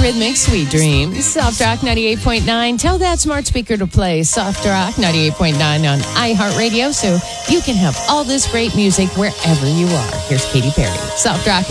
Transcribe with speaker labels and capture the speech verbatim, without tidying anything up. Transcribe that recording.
Speaker 1: Eurythmics, Sweet Dreams. Soft Rock ninety-eight point nine. Tell that smart speaker to play Soft Rock ninety-eight point nine on iHeartRadio so you can have all this great music wherever you are. Here's Katy Perry. Soft Rock